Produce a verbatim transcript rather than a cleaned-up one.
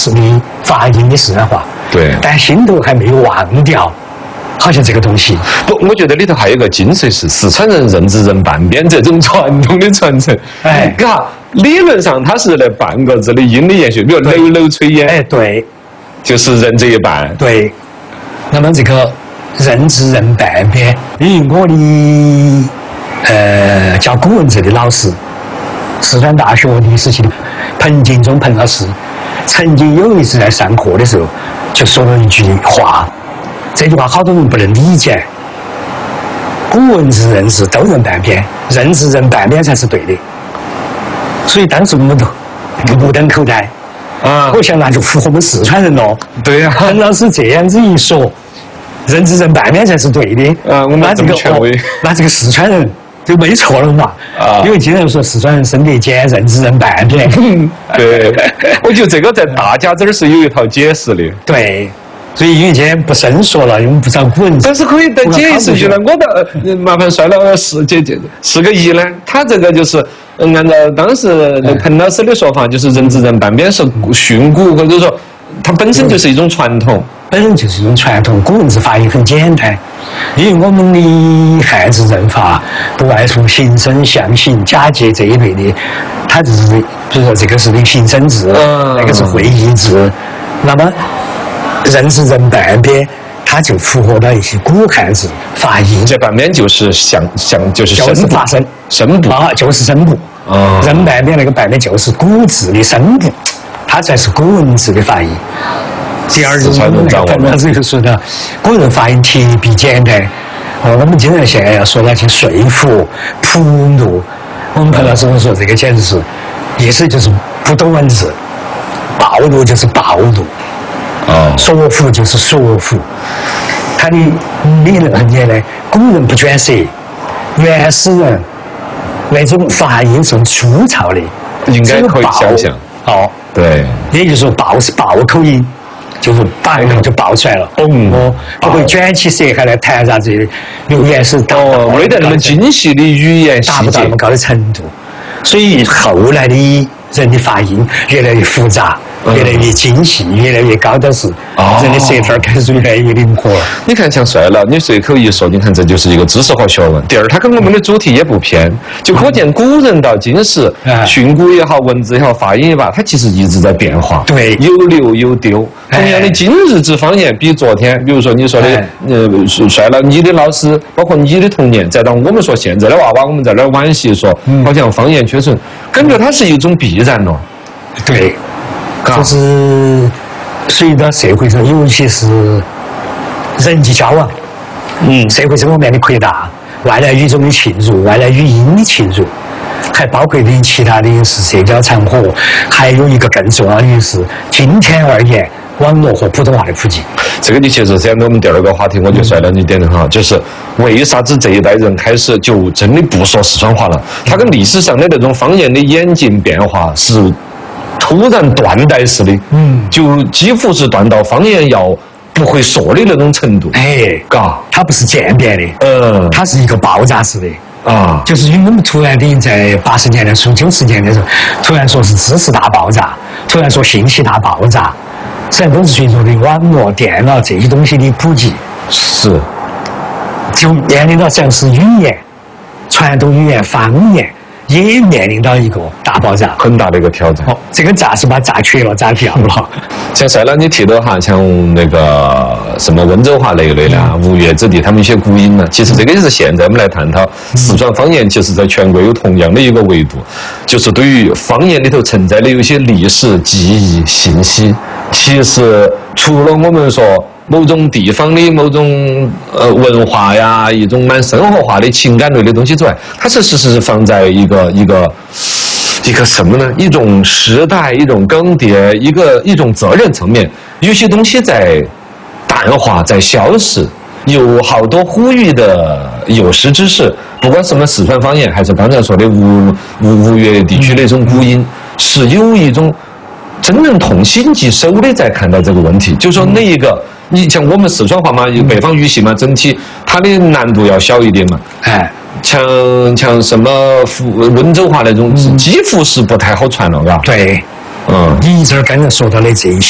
式的发音的四川话， 对， 但心头还没有忘掉，好像这个东西。 不，我觉得里头还有一个精髓是四川人人知人半边这种传统的传承。 哎， 嘎，理论上它是那半个字的音的延续，比如楼楼炊烟， 哎，对， 就是人这一半。 对。那么这个人知人半边，因为我的呃教古文字的老师，四川大学历史系的彭敬忠彭老师，曾经有一次在上课的时候就说了一句话，这句话好多人不能理解。古文字人字都认半边，人字认半边才是对的。所以当时我们都目瞪口呆啊！ 我想那就符合我们四川人咯。 对呀、啊， 彭老师这样子一说，人字认半边才是对的。 啊，我们这个权威、哦， 那这个四川人就没错了嘛。啊，因为经常说四川人生得简，人字认半边。 对，我觉得这个在大家这儿是有一套解释的。 对。所以因为今天不深说了，因为不知道古文字， 但是可以再解释句呢。我的麻烦帅了，是这这是个疑呢。他这个就是按照当时那彭老师的说法，就是人字认半边是训诂，或者说它本身就是一种传统， 本身就是一种传统。古文字发音很简单，因为我们的汉字认法不外从形声、象形、假借这一类的，它就是比如说这个是的形声字， 嗯、 那个是会意字，那么。人字认半边，它就符合到一些古汉字发音。 这半边就是象象就是就是发声声部啊，就是声部。 哦， 认半边那个半边就是古字的声部，它才是古文字的发音。第二种那个彭老师就说的，古人发音特别简单。哦，我们经常现在要说那些说服、铺路，我们彭老师说这个简直是，意思就是不懂文字，暴露就是暴露。 哦， 说服就是说服，他的理论很简单，古人不卷舌，原始人那种发音是粗糙的， 应该可以想象。 哦， 对， 也就是说爆是爆口音，就是把一口就爆出来了。 嗯， 哦，不会卷起舌还来谈啥子流言是达哦，没得那么精细的语言细节， 达不到那么高的程度，所以后来的人的发音越来越复杂。越来越精细，越来越高的是，人的舌头开始越来越灵活了。 你看，像帅了，你随口一说，你看这就是一个知识和学问。第二，它跟我们的主题也不偏，就可见古人到今时，训诂也好，文字也好，发音也罢，它其实一直在变化。 对， 有留有丢。同样的，今日之方言比昨天，比如说你说的，呃，帅了，你的老师，包括你的童年，再到我们说现在的娃娃，我们在那儿惋惜说，好像方言缺损，感觉它是一种必然了。 对。就是随着社会上，尤其是人际交往，嗯，社会生活面的扩大，外来语种的侵入，外来语音的侵入，还包括的其他的是社交场合，还有一个更重要的是，今天而言，网络和普通话的普及。 这个的其实是我们第二个话题，我就帅了你点的哈，就是为啥子这一代人开始就真的不说四川话了？它跟历史上的那种方言的演进变化是。突然断代式的，嗯，就几乎是断到方言要不会说的那种程度。 哎， 嘎， 它不是渐变的， 嗯， 它是一个爆炸式的啊， 就是因为我们突然的在八十年代初、九十年代的时候，突然说是知识大爆炸，突然说信息大爆炸，实际上都是随着的网络、电脑这些东西的普及， 是， 就面临到像是语言、传统语言、方言。也面临到一个大爆炸， 很大的一个挑战。 哦，这个炸是把炸缺了、炸掉了。 像帅了，你提到哈，像那个什么温州话那一类的，吴越子弟他们一些古音呢，其实这个也是现在我们来探讨四川方言，其实在全国有同样的一个维度，就是对于方言里头承载的有一些历史记忆信息，其实除了我们说。某种地方的某种呃文化呀，一种蛮生活化的情感类的东西之外，它其实是放在一个一个一个什么呢？一种时代，一种更迭，一个一种责任层面，有些东西在淡化，在消逝，有好多呼吁的有识之士，不管什么四川方言，还是刚才说的吴吴吴越地区的一种古音，是有一种真正痛心疾首的在看待这个问题，就说那一个。你像我们四川话嘛，有北方语系嘛，整体它的难度要小一点嘛。哎，像像什么温州话那种，几乎是不太好传了，嘎。 对，嗯，你这儿刚才说到的这一些。